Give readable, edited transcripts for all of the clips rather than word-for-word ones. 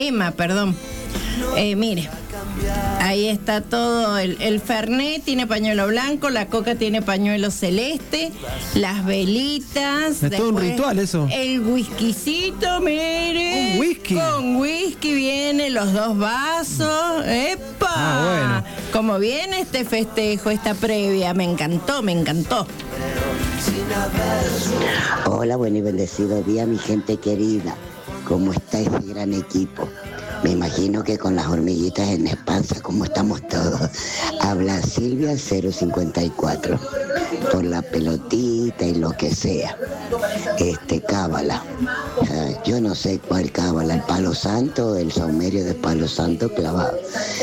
Emma, perdón. Mire, ahí está todo. El Fernet tiene pañuelo blanco, la Coca tiene pañuelo celeste, las velitas. Es todo un ritual eso. El whiskycito, mire. ¿Un whisky? Con whisky viene los 2 vasos. ¡Epa! Bueno. Como viene este festejo, esta previa, me encantó, me encantó. Hola, buen y bendecido día, mi gente querida. ¿Cómo está ese gran equipo? Me imagino que con las hormiguitas en la panza, como estamos todos. Habla Silvia 054. Por la pelotita y lo que sea. Cábala. Yo no sé cuál cábala, el palo santo, el saumerio de palo santo clavado.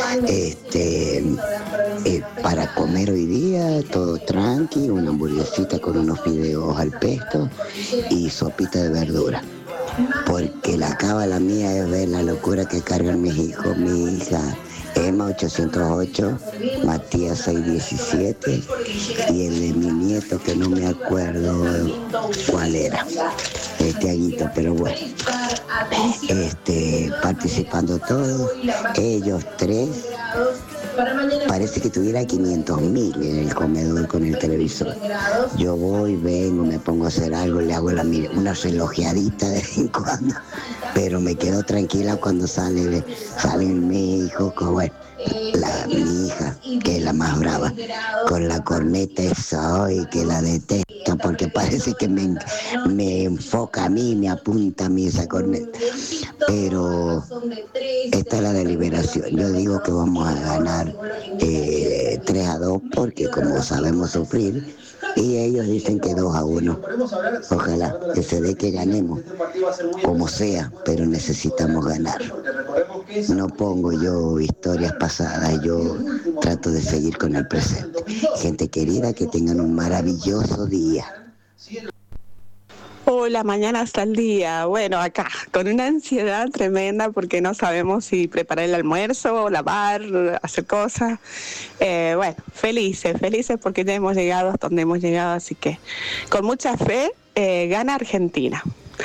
Para comer hoy día, todo tranqui, una hamburguesita con unos fideos al pesto y sopita de verdura. Porque la cábala mía es ver la locura que cargan mis hijos, mi hija Emma 808, Matías 617 y el de mi nieto que no me acuerdo cuál era, Aguito, pero bueno, participando todos, ellos 3. Parece que tuviera 500.000 en el comedor con el televisor. Yo voy, vengo, me pongo a hacer algo, le hago una relojeadita de vez en cuando, pero me quedo tranquila cuando salen mis hijos, bueno, mi hija, que es la más brava, con la corneta esa hoy, que la detesto, porque parece que me enfoca a mí, me apunta a mí esa corneta. Pero esta es la deliberación. Yo digo que vamos a ganar 3-2 porque como sabemos sufrir, y ellos dicen que 2-1. Ojalá que se dé que ganemos, como sea, pero necesitamos ganar. No pongo yo historias pasadas, yo trato de seguir con el presente. Gente querida, que tengan un maravilloso día. Hola, mañana hasta el día. Bueno, acá, con una ansiedad tremenda porque no sabemos si preparar el almuerzo, lavar, hacer cosas. Bueno, felices porque ya hemos llegado hasta donde hemos llegado, así que con mucha fe gana Argentina.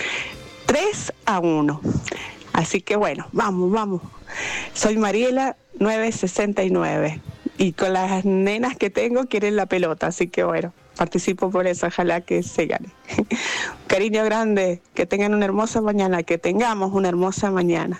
3-1. Así que bueno, vamos. Soy Mariela 969 y con las nenas que tengo quieren la pelota, así que bueno. Participo por eso, ojalá que se gane. Cariño grande, que tengan una hermosa mañana, que tengamos una hermosa mañana.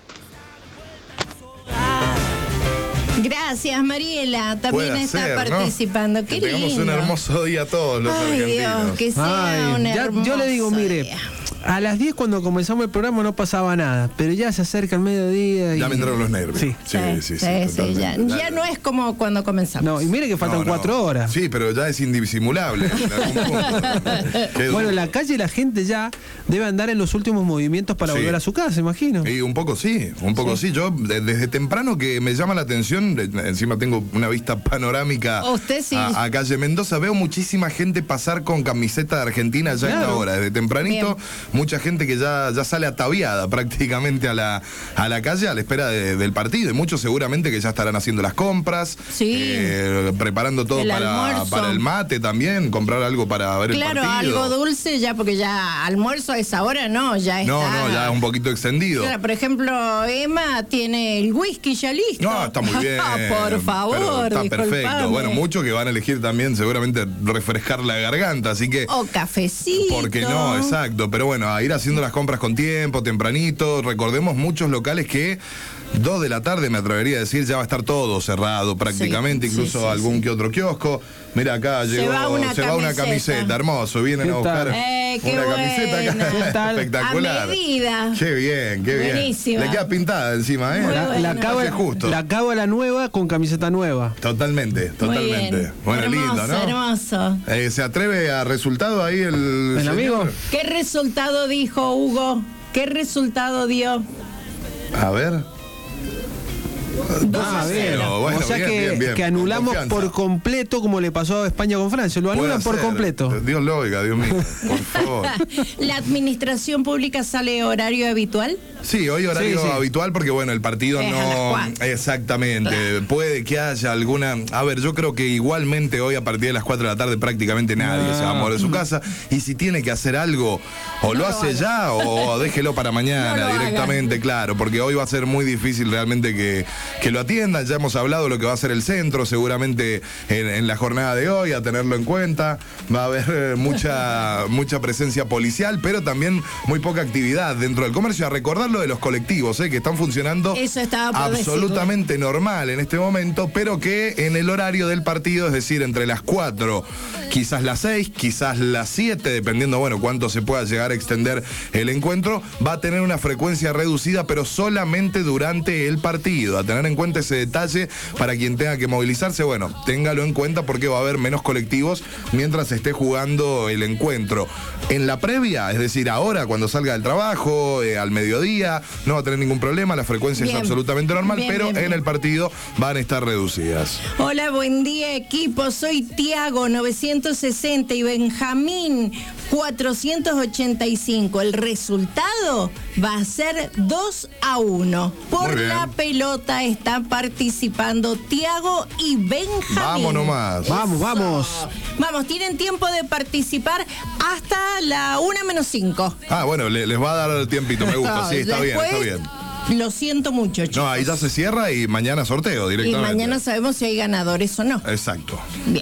Gracias, Mariela, también está participando. ¿no? Qué que tengamos lindo. un hermoso día todos los argentinos. Dios, que sea un hermoso yo le digo, mire, día. a las 10 cuando comenzamos el programa no pasaba nada, pero ya se acerca el mediodía y... Ya me entraron los nervios. Sí. Sí, ya no es como cuando comenzamos. No, y mire que faltan 4 horas. Sí, pero ya es indisimulable. En algún punto. Bueno, en la calle la gente ya debe andar en los últimos movimientos para volver a su casa, imagino. Y un poco sí. Yo desde temprano que me llama la atención, encima tengo una vista panorámica a calle Mendoza, veo muchísima gente pasar con camiseta de Argentina ya a esta hora, desde tempranito. Bien. Mucha gente que ya sale ataviada prácticamente a la calle a la espera del partido, y muchos seguramente que ya estarán haciendo las compras, preparando todo para el mate también, comprar algo para ver el partido. Claro, algo dulce ya, porque ya almuerzo a esa hora ya está. No, ya es un poquito extendido. Claro, por ejemplo, Emma tiene el whisky ya listo. No, está muy bien. Por favor, está perfecto. Bueno, muchos que van a elegir también seguramente refrescar la garganta, así que... O cafecito. Porque no, exacto, pero bueno, a ir haciendo las compras con tiempo, tempranito. Recordemos muchos locales que 2 de la tarde, me atrevería a decir, ya va a estar todo cerrado prácticamente, incluso algún que otro kiosco. Mira, acá se va una camiseta, hermoso, vienen a buscar una camiseta acá, espectacular. A medida. Qué bien. Buenísimo. Le queda pintada encima, La cábala nueva con camiseta nueva. Totalmente. Bueno, hermoso, lindo, ¿no? Hermoso. ¿Se atreve a resultado ahí el amigo? ¿Qué resultado dijo Hugo? ¿Qué resultado dio? A ver. 2-0. Bueno, o sea bien, que anulamos por completo, como le pasó a España con Francia. Lo anulan por completo. Dios lo oiga, Dios mío, por favor. ¿La administración pública sale horario habitual? Sí, hoy horario habitual porque bueno, el partido no... Exactamente, claro. Puede que haya alguna... A ver, yo creo que igualmente hoy a partir de las 4 de la tarde prácticamente nadie se va a mover de su casa, y si tiene que hacer algo, o lo hace ya o déjelo para mañana directamente, claro, porque hoy va a ser muy difícil realmente que lo atiendan. Ya hemos hablado de lo que va a ser el centro, seguramente en la jornada de hoy, a tenerlo en cuenta. Va a haber mucha presencia policial, pero también muy poca actividad dentro del comercio. A recordar lo de los colectivos, que están funcionando absolutamente normal en este momento, pero que en el horario del partido, es decir, entre las 4, quizás las 6, quizás las 7, dependiendo, bueno, cuánto se pueda llegar a extender el encuentro, va a tener una frecuencia reducida, pero solamente durante el partido. A tener en cuenta ese detalle para quien tenga que movilizarse, bueno, téngalo en cuenta porque va a haber menos colectivos mientras esté jugando el encuentro. En la previa, es decir, ahora cuando salga del trabajo, al mediodía, no va a tener ningún problema, la frecuencia es absolutamente normal, pero en el partido van a estar reducidas. Hola, buen día equipo, soy Tiago 960 y Benjamín 485. El resultado va a ser 2-1. Por la pelota están participando Tiago y Benjamín. Vamos nomás. Vamos. Vamos, tienen tiempo de participar hasta la 1:05. Ah, bueno, les va a dar el tiempito, me gusta. Sí, está bien. Lo siento mucho, chicos. No, ahí ya se cierra y mañana sorteo directamente. Y mañana sabemos si hay ganadores o no. Exacto. Bien.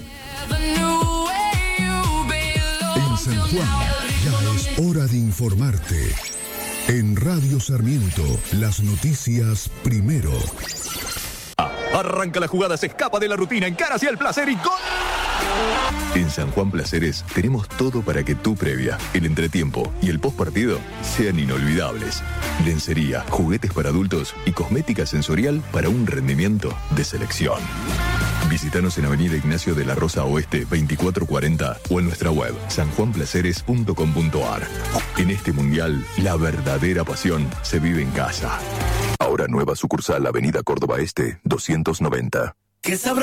En San Juan ya es hora de informarte. En Radio Sarmiento, las noticias primero. Arranca la jugada, se escapa de la rutina, encara hacia el placer y ¡gol! En San Juan Placeres tenemos todo para que tu previa, el entretiempo y el postpartido sean inolvidables. Lencería, juguetes para adultos y cosmética sensorial para un rendimiento de selección. Visítanos en Avenida Ignacio de la Rosa Oeste 2440 o en nuestra web sanjuanplaceres.com.ar. En este mundial, la verdadera pasión se vive en casa. Ahora nueva sucursal Avenida Córdoba Este 290. ¡Qué sabroso!